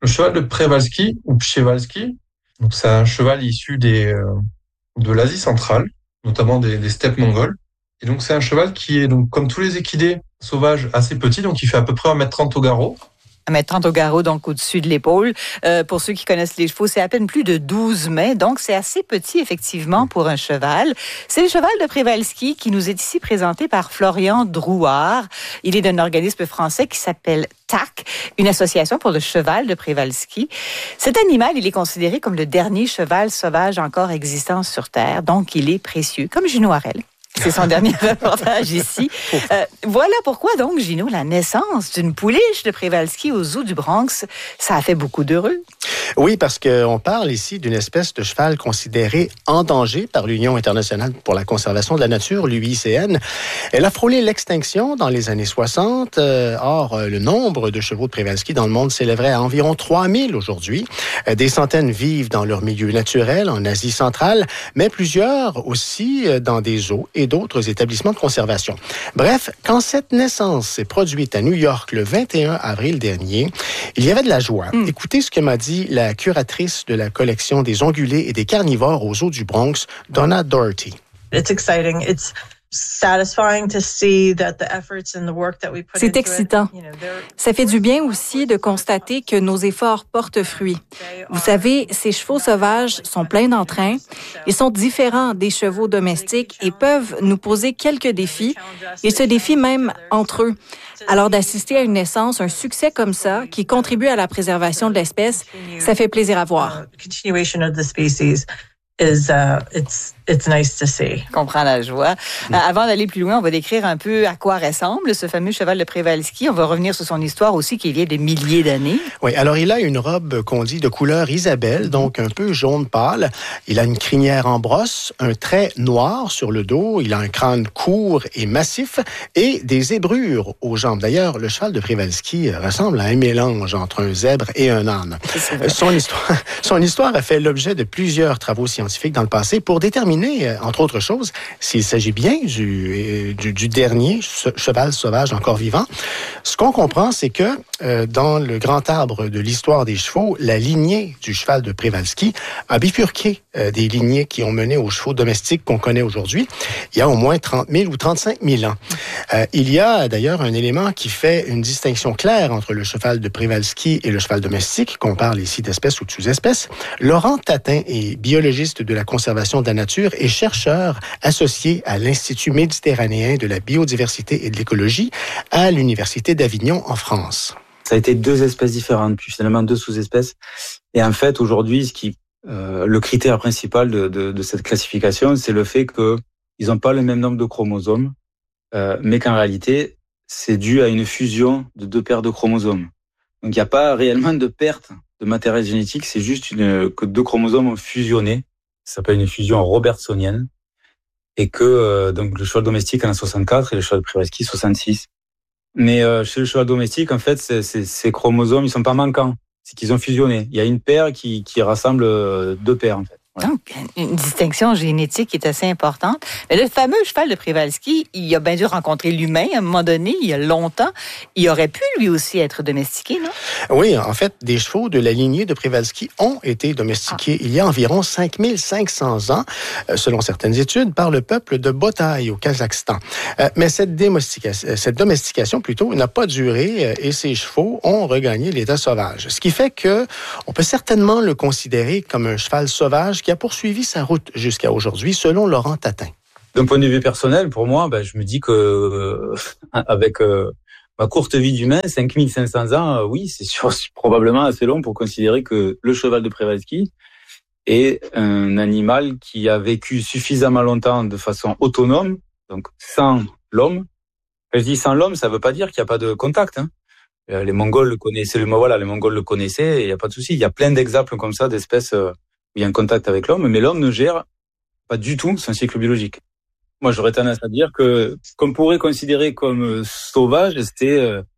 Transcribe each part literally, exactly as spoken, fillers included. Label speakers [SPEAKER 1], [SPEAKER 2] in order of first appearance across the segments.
[SPEAKER 1] Le cheval de Przewalski ou Przewalski, donc c'est un cheval issu des, euh, de l'Asie centrale, notamment des, des steppes mongoles. Et donc c'est un cheval qui est donc comme tous les équidés sauvages assez petit, donc il fait à peu près un mètre trente au garrot.
[SPEAKER 2] un mètre trente au garrot, donc au-dessus de l'épaule. Euh, pour ceux qui connaissent les chevaux, c'est à peine plus de douze mai, donc c'est assez petit, effectivement, pour un cheval. C'est le cheval de Przewalski qui nous est ici présenté par Florian Drouard. Il est d'un organisme français qui s'appelle T A C, une association pour le cheval de Przewalski. Cet animal, il est considéré comme le dernier cheval sauvage encore existant sur Terre, donc il est précieux, comme Gino Harel. C'est son dernier reportage ici. Euh, voilà pourquoi donc, Gino, la naissance d'une pouliche de Przewalski au zoo du Bronx, ça a fait beaucoup d'heureux.
[SPEAKER 3] Oui, parce qu'on parle ici d'une espèce de cheval considérée en danger par l'Union internationale pour la conservation de la nature, l'U I C N. Elle a frôlé l'extinction dans les années soixante. Euh, or, le nombre de chevaux de Przewalski dans le monde s'élèverait à environ trois mille aujourd'hui. Euh, des centaines vivent dans leur milieu naturel en Asie centrale, mais plusieurs aussi dans des zoos et d'autres établissements de conservation. Bref, quand cette naissance s'est produite à New York le vingt et un avril dernier, il y avait de la joie. Mm. Écoutez ce que m'a dit la curatrice de la collection des ongulés et des carnivores au zoo du Bronx, Donna Doherty.
[SPEAKER 4] It's exciting. It's satisfying to see that the efforts and the work that we put into it.
[SPEAKER 5] C'est excitant. Ça fait du bien aussi de constater que nos efforts portent fruit. Vous savez, ces chevaux sauvages sont pleins d'entrain. Ils sont différents des chevaux domestiques et peuvent nous poser quelques défis. Ils se défient même entre eux. Alors d'assister à une naissance, un succès comme ça, qui contribue à la préservation de l'espèce, ça fait plaisir à voir.
[SPEAKER 4] Continuation of the species is uh, it's it's nice to see.
[SPEAKER 2] Je comprends la joie. Mm. Euh, avant d'aller plus loin, on va décrire un peu à quoi ressemble ce fameux cheval de Przewalski. On va revenir sur son histoire aussi qui vient de milliers d'années.
[SPEAKER 3] Oui, alors il a une robe qu'on dit de couleur Isabelle, donc un peu jaune pâle. Il a une crinière en brosse, un trait noir sur le dos. Il a un crâne court et massif et des zébrures aux jambes. D'ailleurs, le cheval de Przewalski ressemble à un mélange entre un zèbre et un âne. Son histoire, son histoire a fait l'objet de plusieurs travaux scientifiques dans le passé pour déterminer, entre autres choses, s'il s'agit bien du, du, du dernier cheval sauvage encore vivant. Ce qu'on comprend, c'est que euh, dans le grand arbre de l'histoire des chevaux, la lignée du cheval de Przewalski a bifurqué euh, des lignées qui ont mené aux chevaux domestiques qu'on connaît aujourd'hui, il y a au moins trente mille ou trente-cinq mille ans. Euh, il y a d'ailleurs un élément qui fait une distinction claire entre le cheval de Przewalski et le cheval domestique, qu'on parle ici d'espèces ou de sous-espèces. Laurent Tatin est biologiste de la conservation de la nature et chercheur associé à l'Institut méditerranéen de la biodiversité et de l'écologie à l'Université d'Avignon en France.
[SPEAKER 6] Ça a été deux espèces différentes, puis finalement deux sous-espèces. Et en fait, aujourd'hui, ce qui, euh, le critère principal de, de, de cette classification, c'est le fait qu'ils n'ont pas le même nombre de chromosomes, euh, mais qu'en réalité, c'est dû à une fusion de deux paires de chromosomes. Donc, il n'y a pas réellement de perte de matériel génétique, c'est juste une, que deux chromosomes ont fusionné. Ça s'appelle une fusion robertsonienne. Et que euh, donc le cheval domestique en a soixante-quatre et le cheval de Przewalski soixante-six. Mais euh, chez le cheval domestique, en fait, c'est, c'est, ces chromosomes, ils sont pas manquants. C'est qu'ils ont fusionné. Il y a une paire qui, qui rassemble deux paires, en fait. Voilà.
[SPEAKER 2] Donc, une distinction génétique qui est assez importante. Mais le fameux cheval de Przewalski, il a bien dû rencontrer l'humain à un moment donné, il y a longtemps. Il aurait pu, lui aussi, être domestiqué, non?
[SPEAKER 3] Oui, en fait, des chevaux de la lignée de Przewalski ont été domestiqués ah. il y a environ cinq mille cinq cents ans, selon certaines études, par le peuple de Botaï, au Kazakhstan. Mais cette, démestication, cette domestication, plutôt, n'a pas duré et ces chevaux ont regagné l'état sauvage. Ce qui fait que on peut certainement le considérer comme un cheval sauvage qui a poursuivi sa route jusqu'à aujourd'hui, selon Laurent Tatin.
[SPEAKER 6] D'un point de vue personnel, pour moi, ben, je me dis que euh, avec euh, ma courte vie d'humain, cinq mille cinq cents ans, euh, oui, c'est, sûr, c'est probablement assez long pour considérer que le cheval de Przewalski est un animal qui a vécu suffisamment longtemps de façon autonome, donc sans l'homme. Quand je dis sans l'homme, ça ne veut pas dire qu'il n'y a pas de contact. Hein. Les Mongols le connaissaient, le, voilà, les Mongols le connaissaient, il n'y a pas de souci. Il y a plein d'exemples comme ça d'espèces euh, il y a un contact avec l'homme, mais l'homme ne gère pas du tout son cycle biologique. Moi, j'aurais tendance à dire que qu'on pourrait considérer comme sauvage, c'était euh,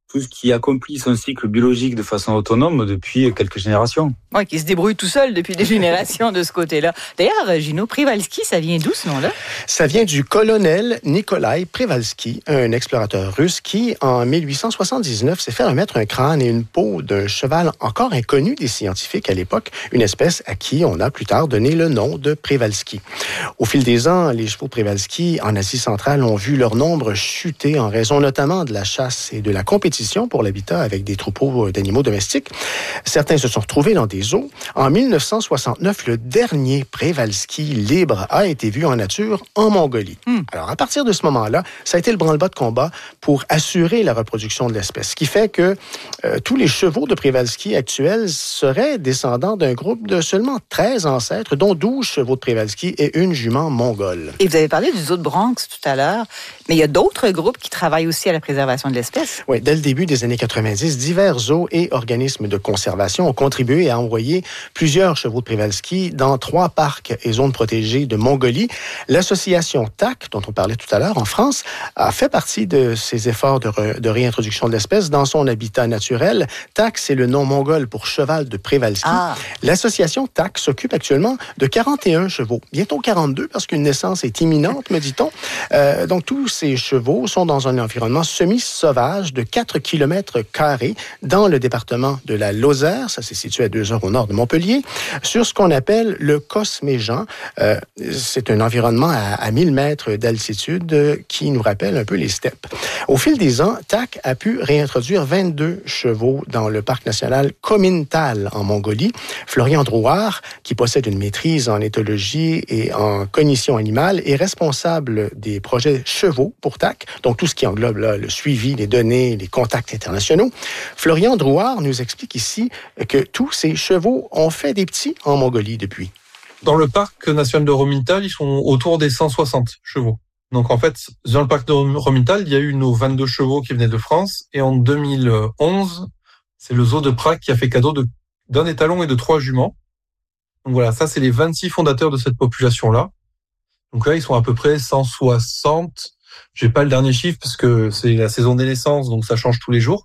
[SPEAKER 6] tout ce qui accomplit son cycle biologique de façon autonome depuis quelques générations.
[SPEAKER 2] Oui, qui se débrouille tout seul depuis des générations de ce côté-là. D'ailleurs, Gino, Przewalski, ça vient d'où ce nom-là?
[SPEAKER 3] Ça vient du colonel Nikolai Przewalski, un explorateur russe qui, en mille huit cent soixante-dix-neuf, s'est fait remettre un crâne et une peau d'un cheval encore inconnu des scientifiques à l'époque, une espèce à qui on a plus tard donné le nom de Przewalski. Au fil des ans, les chevaux Przewalski en Asie centrale ont vu leur nombre chuter en raison notamment de la chasse et de la compétition pour l'habitat avec des troupeaux d'animaux domestiques. Certains se sont retrouvés dans des zoos. En mille neuf cent soixante-neuf, le dernier Przewalski libre a été vu en nature en Mongolie. Mm. Alors, à partir de ce moment-là, ça a été le branle-bas de combat pour assurer la reproduction de l'espèce, ce qui fait que euh, tous les chevaux de Przewalski actuels seraient descendants d'un groupe de seulement treize ancêtres, dont douze chevaux de Przewalski et une jument mongole.
[SPEAKER 2] Et vous avez parlé du zoo de Bronx tout à l'heure, mais il y a d'autres groupes qui travaillent aussi à la préservation de l'espèce.
[SPEAKER 3] Oui, dès le début des années quatre-vingt-dix, divers zoos et organismes de conservation ont contribué à envoyer plusieurs chevaux de Przewalski dans trois parcs et zones protégées de Mongolie. L'association T A C, dont on parlait tout à l'heure en France, a fait partie de ces efforts de, re, de réintroduction de l'espèce dans son habitat naturel. T A C, c'est le nom mongol pour cheval de Przewalski. Ah. L'association T A C s'occupe actuellement de quarante et un chevaux, bientôt quarante-deux parce qu'une naissance est imminente, me dit-on. Euh, donc tous ces chevaux sont dans un environnement semi-sauvage de quatre kilomètres carrés dans le département de la Lozère, ça c'est situé à deux heures au nord de Montpellier, sur ce qu'on appelle le Cosméjean. Euh, c'est un environnement à, à mille mètres d'altitude euh, qui nous rappelle un peu les steppes. Au fil des ans, T A C a pu réintroduire vingt-deux chevaux dans le parc national Komintal en Mongolie. Florian Drouard, qui possède une maîtrise en éthologie et en cognition animale, est responsable des projets chevaux pour T A C, donc tout ce qui englobe là, le suivi, les données, les contacts internationaux. Florian Drouard nous explique ici que tous ces chevaux ont fait des petits en Mongolie depuis.
[SPEAKER 1] Dans le parc national de Romintal, ils sont autour des cent soixante chevaux. Donc en fait, dans le parc de Romintal, il y a eu nos vingt-deux chevaux qui venaient de France. Et en deux mille onze, c'est le zoo de Prague qui a fait cadeau de, d'un étalon et de trois juments. Donc voilà, ça c'est les vingt-six fondateurs de cette population-là. Donc là, ils sont à peu près cent soixante. J'ai pas le dernier chiffre parce que c'est la saison des naissances, donc ça change tous les jours.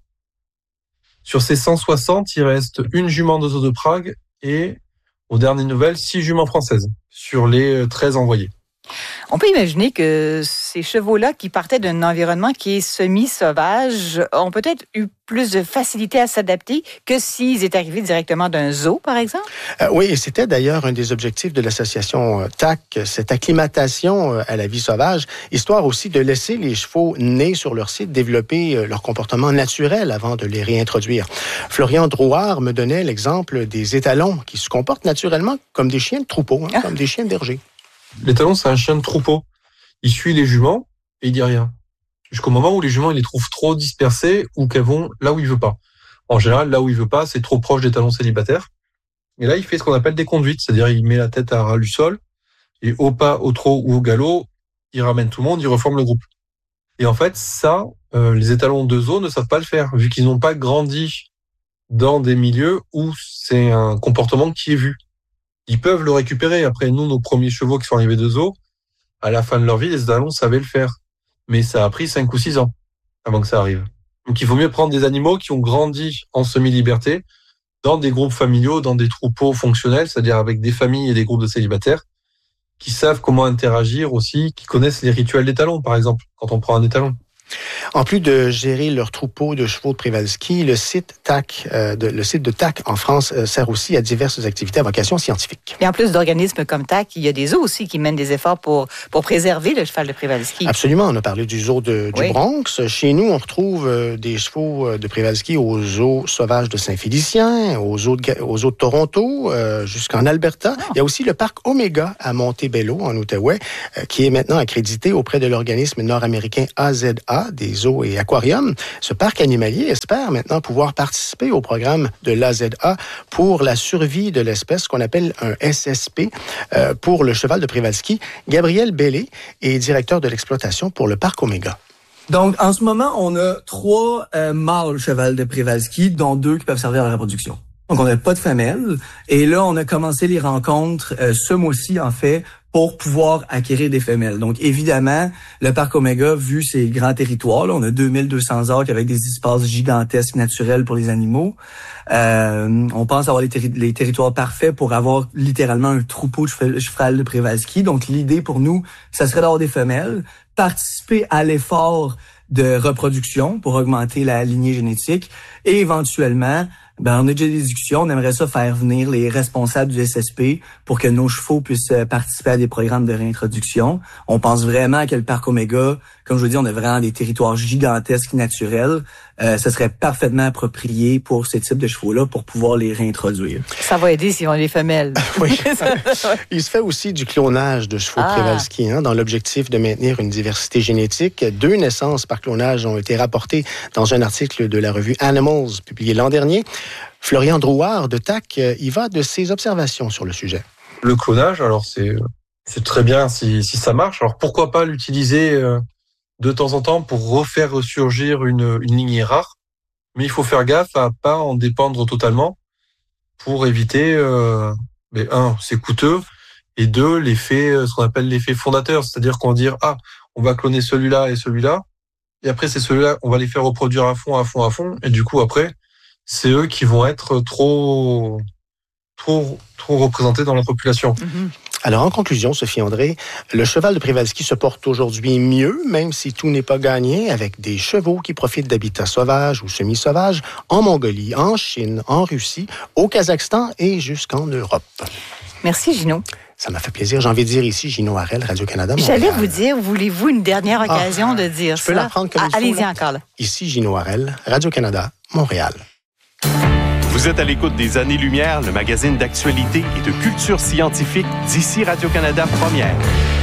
[SPEAKER 1] Sur ces cent soixante, il reste une jument de zoo de Prague et, aux dernières nouvelles, six juments françaises sur les treize envoyées.
[SPEAKER 2] On peut imaginer que ces chevaux-là, qui partaient d'un environnement qui est semi-sauvage, ont peut-être eu plus de facilité à s'adapter que s'ils étaient arrivés directement d'un zoo, par exemple?
[SPEAKER 3] Euh, oui, et c'était d'ailleurs un des objectifs de l'association T A C, cette acclimatation à la vie sauvage, histoire aussi de laisser les chevaux nés sur leur site développer leur comportement naturel avant de les réintroduire. Florian Drouard me donnait l'exemple des étalons qui se comportent naturellement comme des chiens de troupeau, hein, ah. comme des chiens de berger.
[SPEAKER 1] L'étalon, c'est un chien de troupeau. Il suit les juments et il dit rien. Jusqu'au moment où les juments, il les trouve trop dispersées ou qu'elles vont là où il veut pas. En général, là où il veut pas, c'est trop proche des talons célibataires. Et là, il fait ce qu'on appelle des conduites. C'est-à-dire, il met la tête à ras du sol et au pas, au trot ou au galop, il ramène tout le monde, il reforme le groupe. Et en fait, ça, euh, les étalons de zoo ne savent pas le faire, vu qu'ils n'ont pas grandi dans des milieux où c'est un comportement qui est vu. Ils peuvent le récupérer. Après, nous, nos premiers chevaux qui sont arrivés de zoo, à la fin de leur vie, les étalons savaient le faire. Mais ça a pris cinq ou six ans avant que ça arrive. Donc, il vaut mieux prendre des animaux qui ont grandi en semi-liberté, dans des groupes familiaux, dans des troupeaux fonctionnels, c'est-à-dire avec des familles et des groupes de célibataires, qui savent comment interagir aussi, qui connaissent les rituels d'étalons, par exemple, quand on prend un étalon.
[SPEAKER 3] En plus de gérer leur troupeau de chevaux de Przewalski, le site T A C, euh, de, le site de T A C en France euh, sert aussi à diverses activités à vocation scientifique.
[SPEAKER 2] Et en plus d'organismes comme T A C, il y a des zoos aussi qui mènent des efforts pour, pour préserver le cheval de Przewalski.
[SPEAKER 3] Absolument, on a parlé du zoo de, du oui. Bronx. Chez nous, on retrouve euh, des chevaux de Przewalski au zoo sauvage de Saint-Félicien, au zoo de, au zoo de Toronto, euh, jusqu'en Alberta. Oh. Il y a aussi le parc Omega à Montebello, en Outaouais, euh, qui est maintenant accrédité auprès de l'organisme nord-américain A Z A, des zoos et aquariums. Ce parc animalier espère maintenant pouvoir participer au programme de l'A Z A pour la survie de l'espèce qu'on appelle un S S P euh, pour le cheval de Przewalski. Gabriel Bellé est directeur de l'exploitation pour le parc Omega.
[SPEAKER 7] Donc, en ce moment, on a trois euh, mâles cheval de Przewalski, dont deux qui peuvent servir à la reproduction. Donc, on n'a pas de femelles. Et là, on a commencé les rencontres euh, ce mois-ci, en fait, pour pouvoir acquérir des femelles. Donc, évidemment, le parc Omega, vu ses grands territoires, là, on a deux mille deux cents acres avec des espaces gigantesques naturels pour les animaux. Euh, on pense avoir les, terri- les territoires parfaits pour avoir littéralement un troupeau de cheval, cheval de Przewalski. Donc, l'idée pour nous, ça serait d'avoir des femelles, participer à l'effort de reproduction pour augmenter la lignée génétique et éventuellement, ben, on a déjà des discussions, on aimerait ça faire venir les responsables du S S P pour que nos chevaux puissent participer à des programmes de réintroduction. On pense vraiment que le parc Omega, comme je vous dis, on a vraiment des territoires gigantesques naturels. Euh, ce serait parfaitement approprié pour ce type de chevaux-là pour pouvoir les réintroduire.
[SPEAKER 2] Ça va aider s'ils ont les femelles.
[SPEAKER 3] Oui. Il se fait aussi du clonage de chevaux
[SPEAKER 2] Ah.
[SPEAKER 3] Przewalski, hein, dans l'objectif de maintenir une diversité génétique. Deux naissances par clonage ont été rapportées dans un article de la revue Animals, publié l'an dernier. Florian Drouard de T A C y va de ses observations sur le sujet.
[SPEAKER 1] Le clonage, alors c'est c'est très bien si, si ça marche. Alors pourquoi pas l'utiliser euh, de temps en temps pour refaire ressurgir une, une lignée rare. Mais il faut faire gaffe à pas en dépendre totalement pour éviter, euh, mais un, c'est coûteux, et deux, l'effet, ce qu'on appelle l'effet fondateur, c'est-à-dire qu'on va dire, ah, on va cloner celui-là et celui-là, et après c'est celui-là, on va les faire reproduire à fond, à fond, à fond, et du coup après, c'est eux qui vont être trop, trop, trop représentés dans la population.
[SPEAKER 2] Mm-hmm.
[SPEAKER 3] Alors, en conclusion, Sophie André, le cheval de Przewalski se porte aujourd'hui mieux, même si tout n'est pas gagné, avec des chevaux qui profitent d'habitats sauvages ou semi-sauvages en Mongolie, en Chine, en Russie, au Kazakhstan et jusqu'en Europe.
[SPEAKER 2] Merci, Gino.
[SPEAKER 3] Ça m'a fait plaisir. J'ai envie de dire ici, Gino Harel, Radio-Canada Montréal.
[SPEAKER 2] J'allais vous dire, voulez-vous une dernière occasion
[SPEAKER 3] Ah,
[SPEAKER 2] de dire
[SPEAKER 3] je
[SPEAKER 2] ça?
[SPEAKER 3] peux la prendre comme
[SPEAKER 2] Ah,
[SPEAKER 3] il faut,
[SPEAKER 2] allez-y
[SPEAKER 3] là?
[SPEAKER 2] encore, là.
[SPEAKER 3] Ici, Gino Harel, Radio-Canada Montréal.
[SPEAKER 8] Vous êtes à l'écoute des Années-Lumière, le magazine d'actualité et de culture scientifique d'ici Radio-Canada Première.